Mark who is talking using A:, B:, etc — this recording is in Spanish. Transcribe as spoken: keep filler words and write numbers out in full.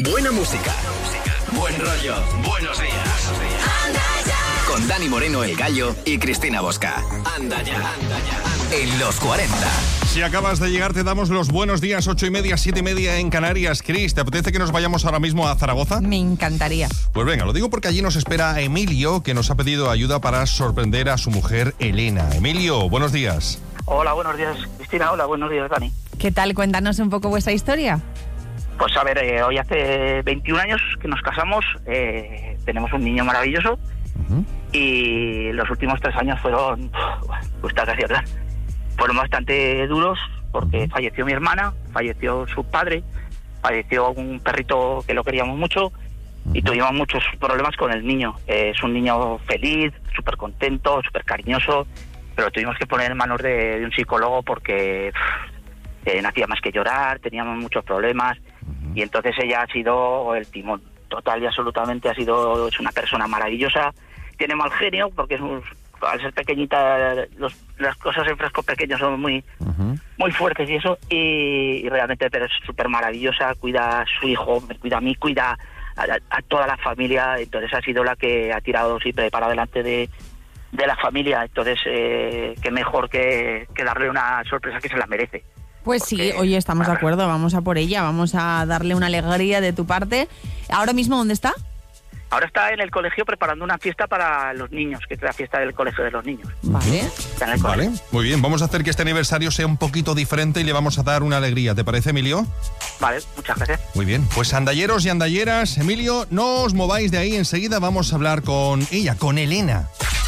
A: Buena música, buen rollo, buenos días. Anda ya. Con Dani Moreno, el Gallo, y Cristina Bosca. Anda ya, anda ya. En los cuarenta.
B: Si acabas de llegar, te damos los buenos días, ocho y media, siete y media en Canarias. Cris, ¿te apetece que nos vayamos ahora mismo a Zaragoza?
C: Me encantaría.
B: Pues venga, lo digo porque allí nos espera Emilio, que nos ha pedido ayuda para sorprender a su mujer Elena. Emilio, buenos días.
D: Hola, buenos días, Cristina. Hola, buenos días, Dani.
C: ¿Qué tal? Cuéntanos un poco vuestra historia.
D: Pues a ver, eh, hoy hace veintiún años que nos casamos, eh, tenemos un niño maravilloso. Uh-huh. Y los últimos tres años fueron, pues está casi hablar, fueron bastante duros porque falleció mi hermana, falleció su padre, falleció un perrito que lo queríamos mucho y tuvimos muchos problemas con el niño. Eh, es un niño feliz, súper contento, súper cariñoso, pero tuvimos que poner en manos de, de un psicólogo porque eh, no hacía más que llorar, teníamos muchos problemas y entonces ella ha sido el timón total y absolutamente, ha sido, es una persona maravillosa, tiene mal genio porque es un, al ser pequeñita los, las cosas en frascos pequeños son muy uh-huh. muy fuertes y eso, y, y realmente pero es súper maravillosa, cuida a su hijo, me cuida a mí, cuida a, a toda la familia, entonces ha sido la que ha tirado siempre para adelante de, de la familia, entonces eh, qué mejor que, que darle una sorpresa que se la merece.
C: Pues porque, sí, oye, estamos de acuerdo, vamos a por ella, vamos a darle una alegría de tu parte. ¿Ahora mismo dónde está?
D: Ahora está en el colegio preparando una fiesta para los niños, que es la fiesta del colegio de los niños.
C: Vale.
D: Está en el
B: vale,
D: colegio.
B: Muy bien. Vamos a hacer que este aniversario sea un poquito diferente y le vamos a dar una alegría. ¿Te parece, Emilio?
D: Vale, muchas gracias.
B: Muy bien. Pues andalleros y andalleras, Emilio, no os mováis de ahí. Enseguida vamos a hablar con ella, con Elena.